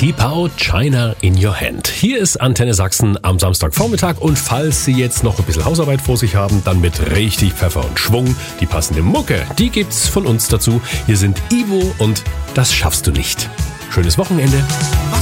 T-Pow, China in Your Hand. Hier ist Antenne Sachsen am Samstagvormittag und falls Sie jetzt noch ein bisschen Hausarbeit vor sich haben, dann mit richtig Pfeffer und Schwung. Die passende Mucke, die gibt's von uns dazu. Hier sind Ivo und Das schaffst du nicht. Schönes Wochenende.